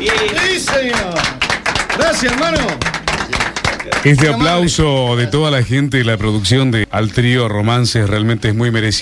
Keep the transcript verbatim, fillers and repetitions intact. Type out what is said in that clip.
Sí, señor. Gracias, hermano. Este aplauso de toda la gente de la producción de Al Trío Romances realmente es muy merecido.